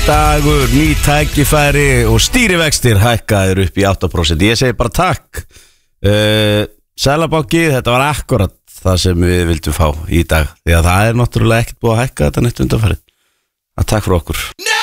dagur, ný tækifæri og stýrivextir hækkaður upp í 8%. Ég segi bara takk. Seðlabanki, þetta var akkurat það sem við vildum fá í dag. Því að það náttúrulega ekkert búið að hækka þetta neitt undanfarið. Takk fyrir okkur.